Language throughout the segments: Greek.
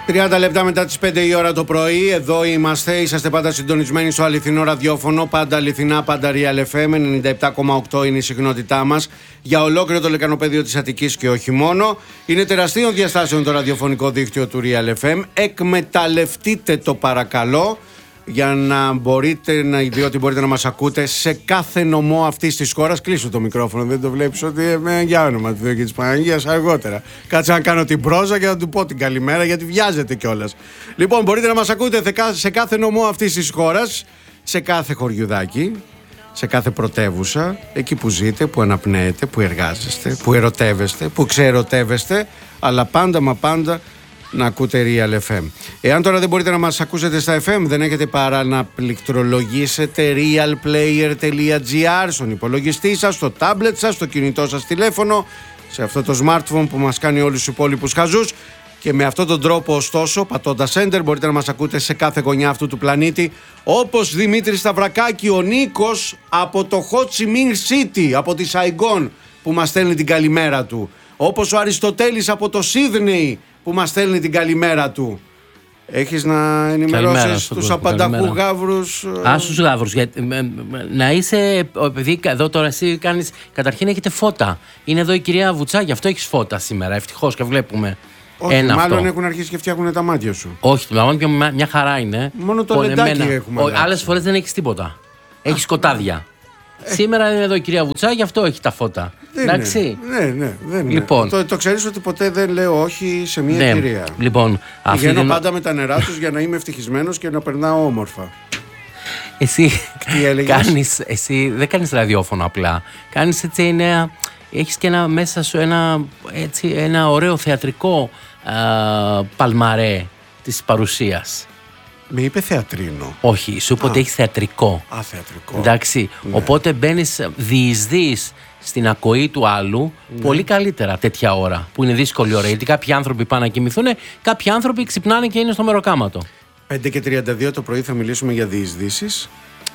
30 λεπτά μετά τις 5 η ώρα το πρωί, εδώ είμαστε. Είσαστε πάντα συντονισμένοι στο αληθινό ραδιόφωνο. Πάντα αληθινά, πάντα Real FM. 97,8 είναι η συχνότητά μας για ολόκληρο το λεκανοπέδιο της Αττικής και όχι μόνο. Είναι τεραστίων διαστάσεων το ραδιοφωνικό δίκτυο του Real FM. Εκμεταλλευτείτε το παρακαλώ, για να μπορείτε διότι μπορείτε να μας ακούτε σε κάθε νομό αυτής της χώρας. Κλείσου το μικρόφωνο, δεν το βλέπεις ότι για όνομα του Θεού και της Παναγίας αργότερα. Κάτσε να κάνω την πρόζα και να του πω την καλημέρα, γιατί βιάζεται κιόλας. Λοιπόν, μπορείτε να μας ακούτε σε κάθε νομό αυτής της χώρας, σε κάθε χωριουδάκι, σε κάθε πρωτεύουσα, εκεί που ζείτε, που αναπνέετε, που εργάζεστε, που ερωτεύεστε, που ξεερωτεύεστε, αλλά πάντα μα πάντα να ακούτε Real FM. Εάν τώρα δεν μπορείτε να μας ακούσετε στα FM, δεν έχετε παρά να πληκτρολογήσετε realplayer.gr στον υπολογιστή σας, στο tablet σας, στο κινητό σας τηλέφωνο, σε αυτό το smartphone που μας κάνει όλους τους υπόλοιπους χαζούς. Και με αυτόν τον τρόπο, ωστόσο, πατώντας Enter, μπορείτε να μας ακούτε σε κάθε γωνιά αυτού του πλανήτη. Όπως Δημήτρη Σταυρακάκη, ο Νίκος από το Ho Chi Minh City, από τη Σαϊγκόν, που μας στέλνει την καλημέρα του. Όπως ο Αριστοτέλης από το Σίδνεϊ, που μας στέλνει την καλημέρα του. Έχεις να ενημερώσεις τους απανταχού γάβρους? Στους γάβρους. Να είσαι, επειδή εδώ τώρα εσύ κάνεις, καταρχήν έχετε φώτα. Είναι εδώ η κυρία Βουτσά, γι' αυτό έχεις φώτα σήμερα, ευτυχώς, και βλέπουμε. Όχι, μάλλον αυτό. Έχουν αρχίσει και φτιάχνουν τα μάτια σου. Όχι, και μια χαρά είναι. Μόνο το λεντάκι έχουμε. Άλλες φορές δεν έχεις τίποτα. Έχεις σκοτάδια. Σήμερα είναι εδώ η κυρία Βουτσά, γι' αυτό έχει τα φώτα. Εντάξει. Ναι, δεν λοιπόν. Το ξέρεις ότι ποτέ δεν λέω όχι σε μια κυρία. Λοιπόν, πηγαίνω πάντα με τα νερά τους για να είμαι ευτυχισμένος και να περνάω όμορφα. Εσύ δεν κάνεις ραδιόφωνο απλά. Κάνεις έτσι έχεις και μέσα σου ένα ωραίο θεατρικό παλμαρέ της παρουσίας. Με είπε θεατρίνο. Όχι, σου είπε ότι έχει θεατρικό. Θεατρικό. Εντάξει. Ναι. Οπότε μπαίνεις διεισδύεις στην ακοή του άλλου πολύ καλύτερα τέτοια ώρα, που είναι δύσκολη ώρα. Γιατί κάποιοι άνθρωποι πάνε να κοιμηθούν, κάποιοι άνθρωποι ξυπνάνε και είναι στο μεροκάματο. 5:32 το πρωί θα μιλήσουμε για διεισδύσεις.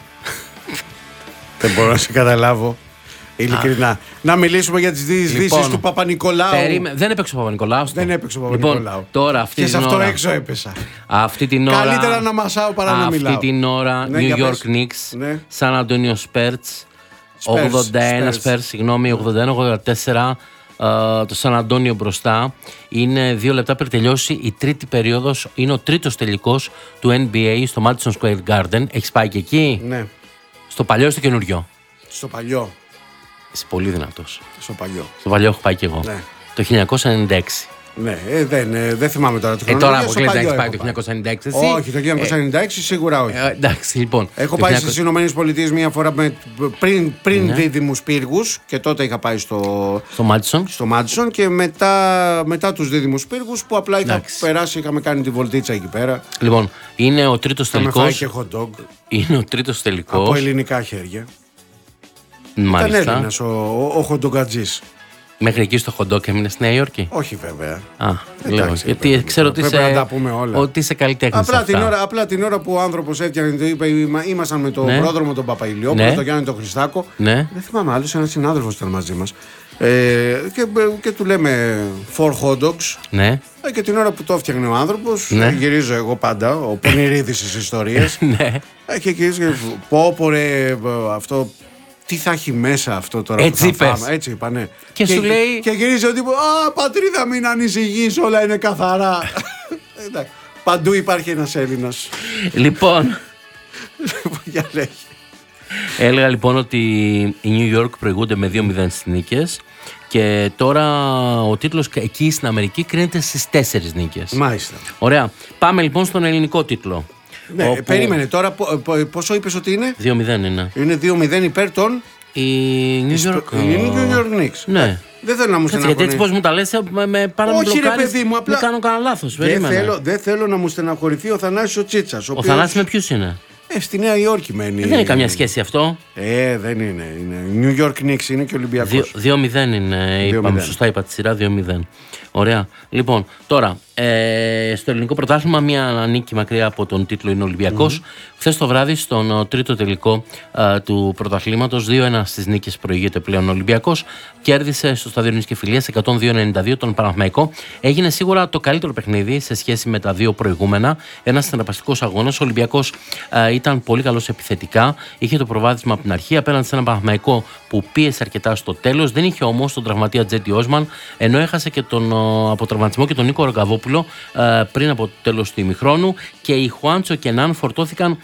Δεν μπορώ να σε καταλάβω. Ειλικρινά. Να μιλήσουμε για τις διεισδύσεις του Παπα-Νικολάου. Δεν έπαιξε ο Παπα-Νικολάου. Δεν έπαιξε ο Παπα-Νικολάου. Λοιπόν, τώρα αυτή και σε αυτό έξω έπεσα. Αυτή την ώρα. Καλύτερα να μασάω παρά να μιλάω. Αυτή την ώρα New York Knicks, San Antonio Spurs, 81 Spurs, συγγνώμη, 81-84. Το Σαν Αντώνιο μπροστά. Είναι 2 λεπτά πριν τελειώσει η τρίτη περίοδος. Είναι ο τρίτος τελικός του NBA στο Madison Square Garden. Έχεις πάει και εκεί? Ναι. Στο παλιό ή στο καινούριο? Στο παλιό. Είσαι πολύ δυνατός. Στο παλιό. Στο παλιό έχω πάει και εγώ. Ναι. Το 1996. Ναι, δεν θυμάμαι τώρα το χρόνο. Τώρα αποκλείεται να έχεις πάει το 1996 εσύ? Όχι, το 1996 σίγουρα όχι. Εντάξει, λοιπόν. Έχω πάει στις ΗΠΑ μία φορά πριν δίδυμους πύργους και τότε είχα πάει στο Μάντισον και μετά τους δίδυμους πύργους που απλά είχα περάσει, είχαμε κάνει τη βολτίτσα εκεί πέρα. Λοιπόν, είναι ο τρίτος τελικός. Και hot dog. Είναι ο τρίτος τελικός. Από ελληνικά χέρια. Μάλιστα. Ήταν Έλληνας ο χοντογκατζής. Μέχρι εκεί στο χοντόκ έμεινε στη Νέα Υόρκη? Όχι βέβαια. Λέω, γιατί ξέρω ότι είσαι καλλιτέχνης. Απλά την ώρα που ο άνθρωπος έφτιαχνε, το είπε, ήμασταν με τον πρόδρομο τον Παπαϊλιόπουλο, τον Γιάννη τον Χριστάκο. Δεν θυμάμαι άλλος, ένας συνάδελφος ήταν μαζί μας. Και του λέμε 4 hot dogs. Ναι. Και την ώρα που το έφτιαχνε ο άνθρωπος, γυρίζω εγώ πάντα, ο πονηρίδης της ιστορίας. Και γυρίζω και πω ρε αυτό. Τι θα έχει μέσα αυτό τώρα? Έτσι είπες. Έτσι είπα, ναι. Και σου λέει. Και γυρίζει ο τύπος, πατρίδα, μην ανησυχείς, όλα είναι καθαρά. Παντού υπάρχει ένας Έλληνας. Λοιπόν. Για λέγει. Έλεγα λοιπόν ότι οι New York προηγούνται με 2-0 στις νίκες. Και τώρα ο τίτλος εκεί στην Αμερική κρίνεται στις 4 νίκες. Μάλιστα. Ωραία. Πάμε λοιπόν στον ελληνικό τίτλο. Ναι, περίμενε τώρα, πόσο είπες ότι είναι? 2-0 είναι. Είναι 2-0 υπέρ των η New York Knicks. Ναι. Δεν θέλω να μου στεναχωρήσει. Γιατί έτσι πώς μου τα λες, με πάνε να μπλοκάρεις, απλά κάνω κανένα λάθος. Δεν θέλω να μου στεναχωρηθεί ο Θανάσης ο Τσίτσας. Ο Θανάσης με ποιους είναι? Στη Νέα Υόρκη μένει. Δεν είναι καμιά σχέση αυτό. Δεν είναι. New York Knicks είναι και Ολυμπιακός. 2-0 είναι. Είπαμε, σωστά είπα τη σειρά 2-0. Ωραία. Λοιπόν, τώρα στο ελληνικό πρωτάθλημα μια νίκη μακριά από τον τίτλο είναι ο Ολυμπιακός. Χθες το βράδυ στον τρίτο τελικό του πρωταθλήματος 2-1 στις νίκες προηγείται πλέον ο Ολυμπιακός. Κέρδισε στο στάδιο Νίκης και Φιλίας 102-92 τον Παναθηναϊκό. Έγινε σίγουρα το καλύτερο παιχνίδι σε σχέση με τα δύο προηγούμενα. Ένας συναρπαστικός αγώνας. Ο Ολυμπιακός ήταν πολύ καλός επιθετικά. Είχε το προβάδισμα από την αρχή απέναντι σε έναν Παναθηναϊκό που πίεσε αρκετά στο τέλος. Δεν είχε όμως τον τραυματία Τζέντι Όσμαν, ενώ έχασε και τον από τραυματισμό και τον Νίκο Ρογκαβόπουλο πριν από το τέλος του ημιχρόνου. Και οι Χουάντσο και Ναν φορτώθηκαν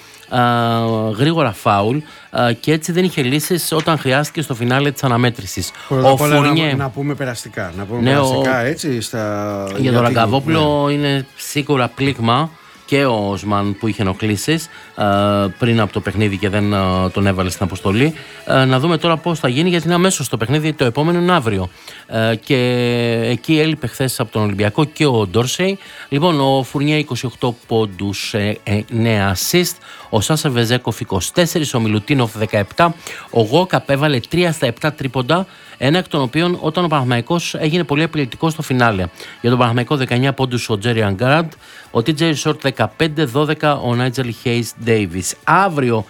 γρήγορα φάουλ και έτσι δεν είχε λύσεις όταν χρειάστηκε στο φινάλε της αναμέτρησης. Ο Φουρνιέ, να πούμε περαστικά. Έτσι, για τον Ρογκαβόπουλο είναι σίγουρα πλήγμα. Και ο Οσμαν που είχε ενοχλήσεις πριν από το παιχνίδι και δεν τον έβαλε στην αποστολή. Να δούμε τώρα πώς θα γίνει, γιατί είναι αμέσως το παιχνίδι, το επόμενο είναι αύριο. Και εκεί έλειπε χθες από τον Ολυμπιακό και ο Ντόρσεϊ. Λοιπόν, ο Φουρνιέ 28 πόντους, 9 assist. Ο Σάσα Βεζέκοφ 24, ο Μιλουτίνοφ 17. Ο Γόκαπ έβαλε 3 στα 7 τρίποντα. Ένα εκ των οποίων όταν ο Παναθηναϊκός έγινε πολύ επιλεκτικό στο φινάλε. Για τον Παναθηναϊκό 19 πόντους ο Τζέρι Αγκάραντ, ο TJ Short 15-12, ο Νάιτζελ Χέις Ντέιβις. Αύριο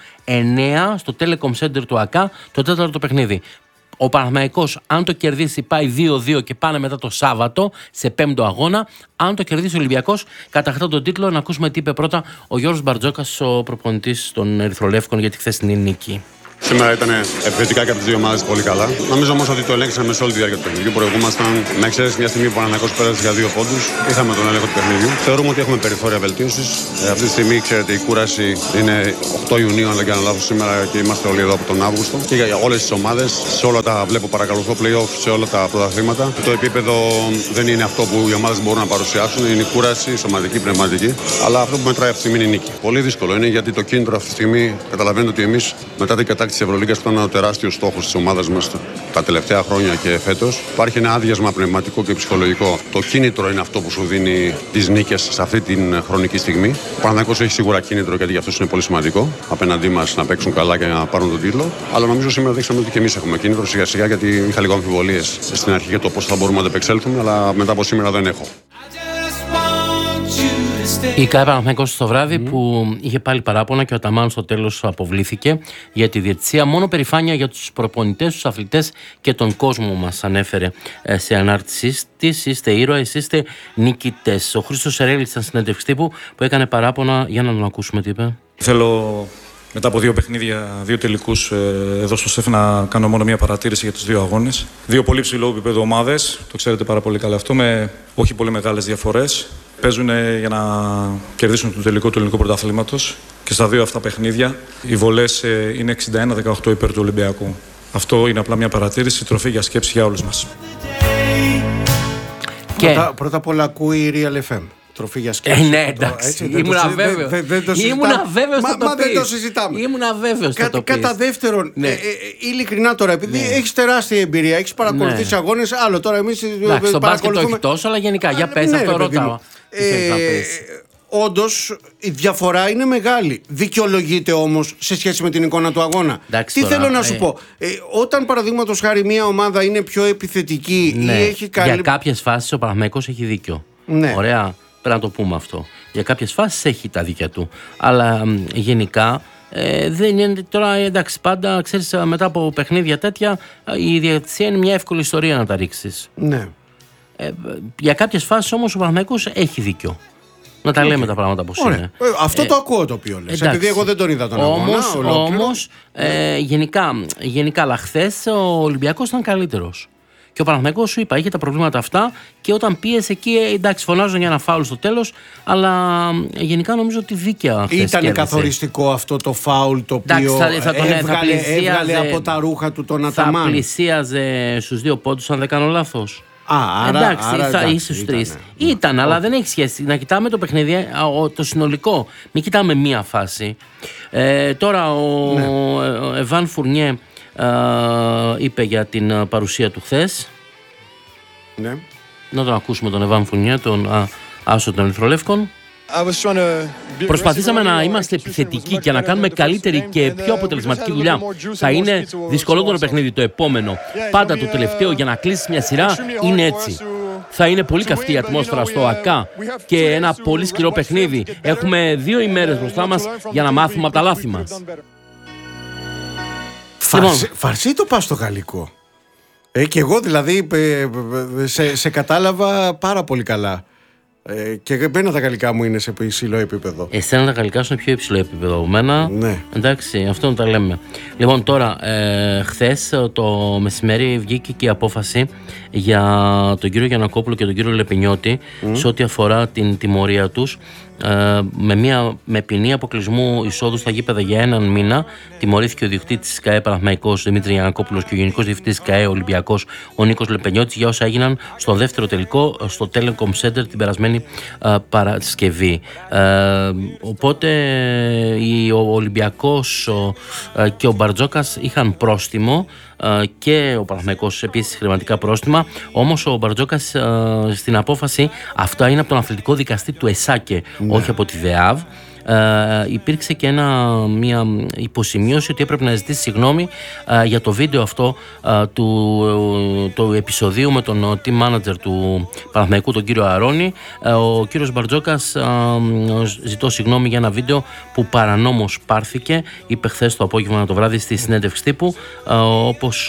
9 στο Telecom Center του ΑΚΑ το τέταρτο παιχνίδι. Ο Παναθηναϊκός, αν το κερδίσει, πάει 2-2 και πάνε μετά το Σάββατο σε πέμπτο αγώνα. Αν το κερδίσει ο Ολυμπιακός, κατακτά τον τίτλο. Να ακούσουμε τι είπε πρώτα ο Γιώργος Μπαρτζόκας, ο προπονητής των Ερυθρολεύκων, για τη χθεσινή νίκη. Σήμερα ήταν επιθετικά και από τις δύο ομάδες πολύ καλά. Νομίζω όμως ότι το ελέγξαμε σε όλη τη διάρκεια του παιχνιδιού. Προηγούμασταν με εξαίρεση μια στιγμή που ο Παναθηναϊκός πέρασε για 2 πόντους. Είχαμε τον έλεγχο του παιχνιδιού. Θεωρούμε ότι έχουμε περιθώρια βελτίωσης. Αυτή τη στιγμή, ξέρετε, η κούραση είναι 8 Ιουνίου, αν δεν κάνω λάθος, σήμερα και είμαστε όλοι εδώ από τον Αύγουστο. Και για όλες τις ομάδες, σε όλα τα βλέπω παρακολουθώ play-off, σε όλα τα πρωταθλήματα. Το επίπεδο δεν είναι αυτό που οι ομάδες μπορούν να παρουσιάσουν. Είναι η κούραση, σωματική, πνευματική. Αλλά αυτό που μετράει αυτή τη στιγμή είναι η νίκη. Πολύ δύσκολο είναι, γιατί το κίνητρο αυτή τη στιγμή καταλαβαίνετε ότι εμείς μετά την κατάκτηση της Ευρωλίγκας, που ήταν ο τεράστιος στόχος της ομάδας μας τα τελευταία χρόνια και φέτος, υπάρχει ένα άδειασμα πνευματικό και ψυχολογικό. Το κίνητρο είναι αυτό που σου δίνει τις νίκες σε αυτή την χρονική στιγμή. Ο Παναθηναϊκός έχει σίγουρα κίνητρο, γιατί για αυτός είναι πολύ σημαντικό απέναντί μας να παίξουν καλά και να πάρουν τον τίτλο. Αλλά νομίζω σήμερα δείξαμε ότι και εμείς έχουμε κίνητρο σιγά σιγά, γιατί είχα λίγο αμφιβολίες στην αρχή για το πώς θα μπορούμε να αντεπεξέλθουμε, αλλά μετά από σήμερα δεν έχω. Η ΚΑΕ Παναθηναϊκός το βράδυ που είχε πάλι παράπονα και ο Αταμάν στο τέλος αποβλήθηκε για τη διαιτησία. Μόνο περηφάνεια για τους προπονητές, τους αθλητές και τον κόσμο μας ανέφερε σε ανάρτησή της. Είστε ήρωες, είστε νικητές. Ο Χρήστος Σερέλης ήταν συνέντευξη τύπου που έκανε παράπονα. Για να τον ακούσουμε τι είπε. Θέλω μετά από 2 παιχνίδια, 2 τελικούς εδώ στο ΣΕΦ να κάνω μόνο μια παρατήρηση για τους 2 αγώνες. 2 πολύ ψηλό επίπεδο ομάδες, το ξέρετε πάρα πολύ καλά αυτό, με όχι πολύ μεγάλες διαφορές. Παίζουν για να κερδίσουν το τελικό του ελληνικού πρωταθλήματος και στα 2 αυτά παιχνίδια οι βολές είναι 61-18 υπέρ του Ολυμπιακού. Αυτό είναι απλά μια παρατήρηση, τροφή για σκέψη για όλους μας. Πρώτα απ' όλα ακούει η Real FM. Τροφή για σκέψη. Ναι, εντάξει. Ήμουν αβέβαιος. Μα δεν το συζητάμε. Ήμουν αβέβαιος. Κατά δεύτερον, ειλικρινά τώρα, επειδή έχεις τεράστια εμπειρία, έχεις παρακολουθήσει αγώνες, άλλο τώρα εμείς παρακολουθούμε. Στο μπάσκετ το έχει τόσο, αλλά γενικά. Για πες, αυτό ρωτάω. Όντως η διαφορά είναι μεγάλη. Δικαιολογείται όμως σε σχέση με την εικόνα του αγώνα. Εντάξει, τι τώρα, θέλω να σου πω. Όταν παραδείγματος χάρη μια ομάδα είναι πιο επιθετική ή έχει καλή. Για κάποιες φάσεις ο Παναθηναϊκός έχει δίκιο. Ναι. Ωραία. Πρέπει να το πούμε αυτό. Για κάποιες φάσεις έχει τα δίκια του. Αλλά γενικά δεν είναι τώρα, εντάξει, πάντα ξέρεις, μετά από παιχνίδια τέτοια η διαιτησία είναι μια εύκολη ιστορία να τα ρίξεις. Ναι. Για κάποιες φάσεις όμως ο Παναθηναϊκός έχει δίκιο. Να τα λέμε τα πράγματα όπως είναι. Αυτό το ακούω το οποίο λες. Επειδή εγώ δεν τον είδα τον αγώνα. Όμως γενικά, αλλά χθες ο Ολυμπιακός ήταν καλύτερος. Και ο Παναθηναϊκός, σου είπα, είχε τα προβλήματα αυτά και όταν πίεσε εκεί, εντάξει, φωνάζουν για ένα φάουλ στο τέλος, αλλά γενικά νομίζω ότι δίκαια χθες ήταν καθοριστικό αυτό το φάουλ το οποίο έβγαλε από τα ρούχα του τον Αταμάν. Θα πλησίαζε στους 2 πόντους, αν δεν κάνω λάθος. Εντάξει, θα είσαι στους 3. Ήταν, αλλά δεν έχει σχέση. Να κοιτάμε το παιχνίδι, το συνολικό. Μην κοιτάμε μία φάση. Τώρα ο Εβάν Φουρνιέ είπε για την παρουσία του χθες. Ναι. Να τον ακούσουμε τον Εβάν Φουρνιέ, τον άσο των Ερυθρολεύκων. Προσπαθήσαμε να είμαστε επιθετικοί και να κάνουμε καλύτερη και πιο αποτελεσματική δουλειά. Θα είναι δυσκολότερο παιχνίδι το επόμενο. Πάντα το τελευταίο για να κλείσει μια σειρά είναι έτσι. θα είναι πολύ καυτή η ατμόσφαιρα στο ΑΚΑ και ένα πολύ σκληρό παιχνίδι. Έχουμε 2 ημέρες μπροστά μας για να μάθουμε από τα λάθη μας. Φαρσί το πας στο γαλλικό. Και εγώ δηλαδή σε κατάλαβα πάρα πολύ καλά. Και εμένα τα γαλλικά μου είναι σε υψηλό επίπεδο. Εσένα τα γαλλικά σου είναι πιο υψηλό επίπεδο από μένα. Ναι. Εντάξει, αυτό τα λέμε. Λοιπόν, τώρα, χθες το μεσημέρι βγήκε και η απόφαση για τον κύριο Γιαννακόπουλο και τον κύριο Λεπινιώτη σε ό,τι αφορά την τιμωρία τους. Με ποινή αποκλεισμού εισόδου στα γήπεδα για 1 μήνα. Τιμωρήθηκε ο διοικητής της ΚΑΕ Παναθηναϊκός Δημήτρη Γιαννακόπουλος και ο γενικός διευθυντής της ΚΑΕ Ολυμπιακός ο Νίκος Λεπενιώτης για όσα έγιναν στο δεύτερο τελικό στο Telecom Center την περασμένη Παρασκευή. Οπότε ο Ολυμπιακός και ο Μπαρτζόκας είχαν πρόστιμο και ο Παναθηναϊκός επίσης χρηματικά πρόστιμα. Όμως ο Μπαρτζόκας στην απόφαση, αυτά είναι από τον αθλητικό δικαστή του ΕΣΑΚΕ, όχι από τη ΔΕΑΒ. Υπήρξε και μια υποσημείωση ότι έπρεπε να ζητήσει συγγνώμη για το βίντεο αυτό του επεισοδίου με τον team manager του Παναθηναϊκού, τον κύριο Αρώνη. Ο κύριος Μπαρτζόκας ζητώ συγγνώμη για ένα βίντεο που παρανόμως πάρθηκε, είπε χθες το απόγευμα το βράδυ στη συνέντευξη τύπου, όπως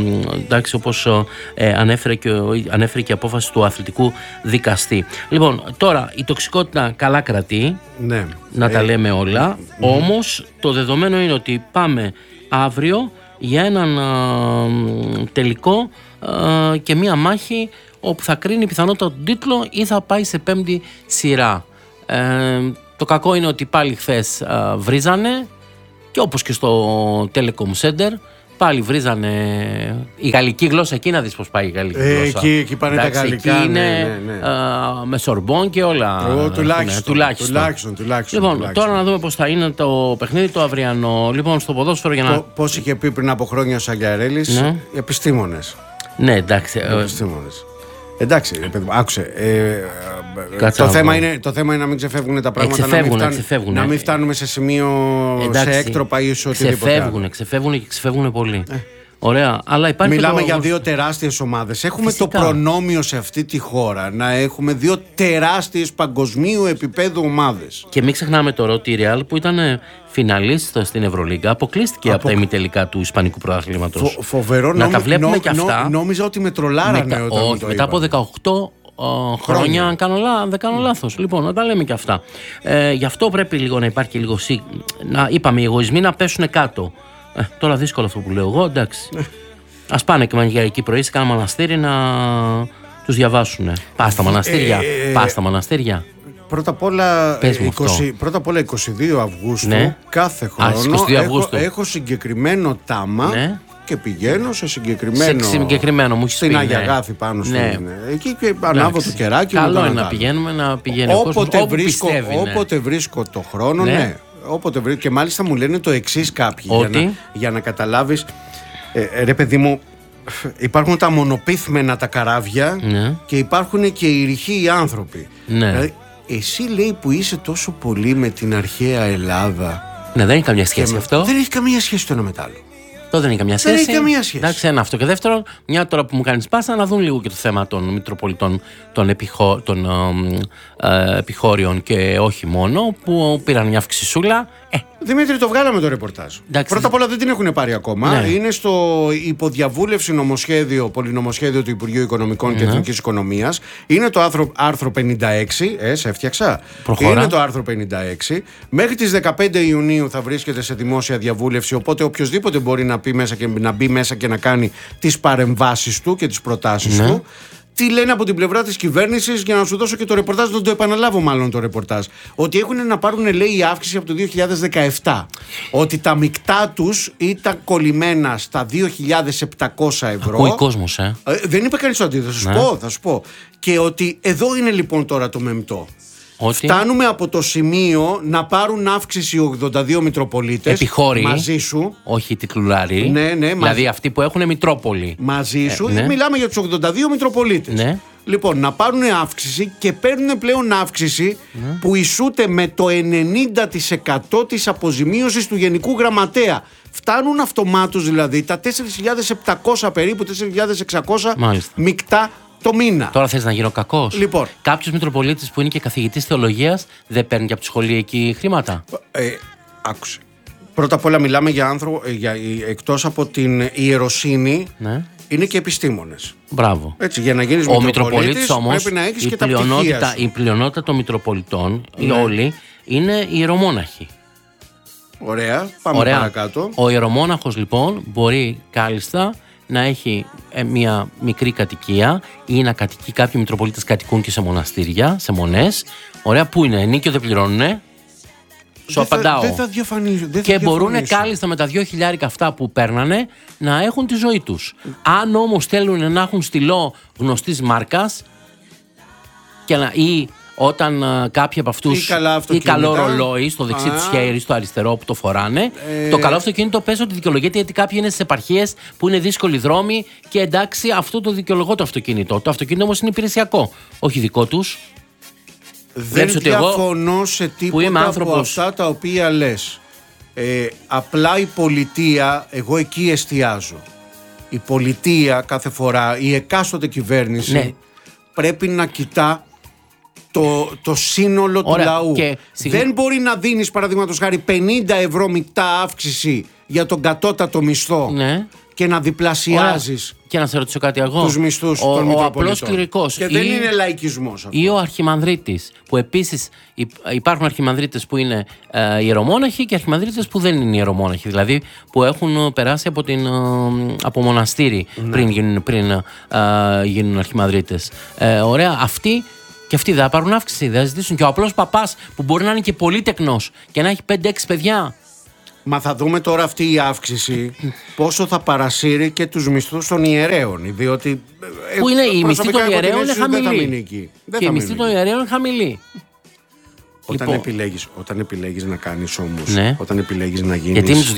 ανέφερε και η απόφαση του αθλητικού δικαστή. Λοιπόν, τώρα η τοξικότητα καλά κρατεί. Ναι. Να τα λέμε όλα. Όμως το δεδομένο είναι ότι πάμε αύριο για έναν τελικό και μία μάχη όπου θα κρίνει πιθανότατα τον τίτλο ή θα πάει σε 5η σειρά. Το κακό είναι ότι πάλι χθες βρίζανε και όπως και στο Telecom Center πάλι βρίζανε η γαλλική γλώσσα. Εκεί να δεις πως πάει η γαλλική γλώσσα. Εκεί πάνε τα γαλλικά. Εκεί είναι με Σορμπόν και όλα. Τουλάχιστον. Λοιπόν, τώρα να δούμε πως θα είναι το παιχνίδι το αυριανό. Λοιπόν, στο ποδόσφαιρο για να... Πώς είχε πει πριν από χρόνια ο Σαγκιαρέλης, επιστήμονες. Ναι, εντάξει. Επιστήμονες. Εντάξει, άκουσε. Το θέμα είναι να μην ξεφεύγουν τα πράγματα, να μην φτάνουμε σε σημείο, σε έκτροπα ή σε οτιδήποτε. Ξεφεύγουν πολύ. Ωραία, αλλά υπάρχει. Μιλάμε για 2 τεράστιες ομάδες. Έχουμε το προνόμιο σε αυτή τη χώρα να έχουμε 2 τεράστιες παγκοσμίου επίπεδου ομάδες. Και μην ξεχνάμε τώρα ότι η Real που ήταν φιναλίστ στην Ευρωλίγκα αποκλείστηκε από τα ημιτελικά του Ισπανικού πρωταθλήματος. Φοβερό. Να τα βλέπουμε και αυτά. Νόμιζα ότι με τρολάρανε όχι, μετά από 18 χρόνια, αν δεν κάνω λάθος. Λοιπόν, να τα λέμε και αυτά. Γι' αυτό πρέπει λίγο να υπάρχει λίγο είπαμε, οι εγωισμοί να πέσουν κάτω. Τώρα δύσκολο αυτό που λέω εγώ, εντάξει. Ας πάνε και μαγειρική πρωί σε κάνα μοναστήρι να τους διαβάσουν. Πας στα μοναστήρια. Πρώτα απ' όλα 22 Αυγούστου, ναι. Κάθε χρόνο έχω συγκεκριμένο τάμα, ναι. Και πηγαίνω σε συγκεκριμένο μου στην Αγία Γάθη πάνω εκεί και ανάβω το κεράκι. Καλό είναι να πηγαίνουμε, να πηγαίνει ο κόσμος όποτε βρίσκω το χρόνο, ναι. Όποτε βρίσκω, και μάλιστα μου λένε το εξής κάποιοι, για να καταλάβεις, ρε παιδί μου, υπάρχουν τα μονοπίθμενα τα καράβια, ναι. Και υπάρχουν και οι ρηχοί άνθρωποι, ναι. Δηλαδή, εσύ λέει που είσαι τόσο πολύ με την αρχαία Ελλάδα, ναι, δεν έχει καμία σχέση αυτό. Δεν έχει καμία σχέση το ένα με το άλλο. Αυτό δεν έχει καμία σχέση. Δεν έχει καμία σχέση. Εντάξει, ένα αυτό. Και δεύτερον, μια τώρα που μου κάνεις πάσα, να δουν λίγο και το θέμα των Μητροπολιτών των επιχώριων και όχι μόνο, που πήραν μια αυξησούλα. Δημήτρη, το βγάλαμε το ρεπορτάζ. Εντάξει. Πρώτα απ' όλα δεν την έχουν πάρει ακόμα. Ναι. Είναι στο υποδιαβούλευση πολυνομοσχέδιο του Υπουργείου Οικονομικών και Εθνικής Οικονομίας. Είναι το άρθρο 56. Σε έφτιαξα. Προχώρα. Είναι το άρθρο 56. Μέχρι τις 15 Ιουνίου θα βρίσκεται σε δημόσια διαβούλευση. Οπότε οποιοδήποτε μπορεί να μπει μέσα και να κάνει τις παρεμβάσεις του και τις προτάσεις του. Τι λένε από την πλευρά της κυβέρνησης, για να σου δώσω και το ρεπορτάζ, να το επαναλάβω μάλλον το ρεπορτάζ. Ότι έχουν να πάρουν, λέει, η αύξηση από το 2017. Ότι τα μεικτά τους ήταν κολλημένα στα 2.700 ευρώ. Ακούει κόσμος, Δεν είπε κανείς το αντίθετο, θα σου πω. Και ότι εδώ είναι λοιπόν τώρα το μεμπτό. Φτάνουμε από το σημείο να πάρουν αύξηση 82 Μητροπολίτες. Επιχώροι. Μαζί σου. Όχι τιτλουλάροι. Ναι, δηλαδή αυτοί που έχουν Μητρόπολη. Μαζί σου. Μιλάμε για τους 82 Μητροπολίτες. Ναι. Λοιπόν, να πάρουν αύξηση και παίρνουν πλέον αύξηση που ισούται με το 90% της αποζημίωσης του Γενικού Γραμματέα. Φτάνουν αυτομάτως δηλαδή τα 4.700 περίπου, 4.600 μεικτά το μήνα. Τώρα θες να γίνω κακός? Λοιπόν. Κάποιος Μητροπολίτης που είναι και καθηγητής θεολογίας δεν παίρνει και από τη σχολή εκεί χρήματα? Άκουσε. Πρώτα απ' όλα μιλάμε για άνθρωπο, εκτός από την ιεροσύνη, ναι, είναι και επιστήμονες. Μπράβο. Έτσι, για να γίνεις Μητροπολίτης όμως, πρέπει να έχεις και τα πτυχία σου. Η πλειονότητα των Μητροπολιτών, ναι, όλοι, είναι ιερομόναχοι. Ωραία, πάμε παρακάτω. Ο ιερομόναχος λοιπόν μπορεί κάλλιστα να έχει μια μικρή κατοικία ή να κατοικεί. Κάποιοι Μητροπολίτες κατοικούν και σε μοναστήρια, σε μονές. Πού είναι, ενίκιο δεν πληρώνουνε? Σου απαντάω. Και μπορούν κάλλιστα με τα 2.000 αυτά που παίρνανε να έχουν τη ζωή τους. Αν όμως θέλουν να έχουν στυλό γνωστής μάρκας ή όταν κάποιοι από αυτούς ή καλό ρολόι στο δεξί του χέρι, στο αριστερό που το φοράνε, το καλό αυτοκίνητο πες ότι δικαιολογείται, γιατί κάποιοι είναι στις επαρχίες που είναι δύσκολοι δρόμοι και εντάξει, αυτό το δικαιολογώ το αυτοκίνητο. Το αυτοκίνητο όμως είναι υπηρεσιακό, όχι δικό τους. Δεν διαφωνώ σε τίποτα από αυτά τα οποία λες. Απλά η πολιτεία, εγώ εκεί εστιάζω. Η πολιτεία κάθε φορά, η εκάστοτε κυβέρνηση, ναι, πρέπει να κοιτά το σύνολο του λαού. Δεν μπορεί να δίνεις παραδείγματος χάρη 50 ευρώ μεικτά αύξηση για τον κατώτατο μισθό, ναι, και να διπλασιάζεις. Και να σε ρωτήσω κάτι εγώ. Τους μισθούς των Μητροπολιτών. Ο απλός κληρικός. Και δεν είναι λαϊκισμός αυτό. Ή ο αρχιμανδρίτης. Που επίσης υπάρχουν αρχιμανδρίτες που είναι ιερομόναχοι και αρχιμανδρίτες που δεν είναι ιερομόναχοι. Δηλαδή που έχουν περάσει από μοναστήρι, ναι, πριν γίνουν αρχιμανδρίτες. Ωραία. Αυτοί δεν θα πάρουν αύξηση. Δεν θα ζητήσουν. Και ο απλός παπάς που μπορεί να είναι και πολύτεκνος και να έχει 5-6 παιδιά. Μα θα δούμε τώρα αυτή η αύξηση πόσο θα παρασύρει και τους μισθούς των ιερέων. Διότι που είναι η μισθή των ιερέων είναι χαμηλή. Και η μισθή των ιερέων είναι χαμηλή. Όταν επιλέγεις να κάνεις όμως, ναι, όταν επιλέγεις να γίνεις